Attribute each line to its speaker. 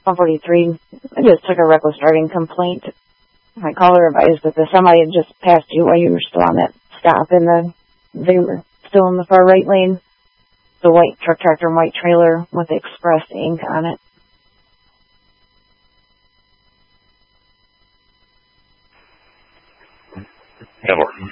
Speaker 1: 143. I just took a reckless driving complaint. My caller advised that the semi had just passed you while you were still on that stop, and they were still in the far right lane. The white truck tractor and white trailer with Express ink on it.
Speaker 2: Yeah, Lord.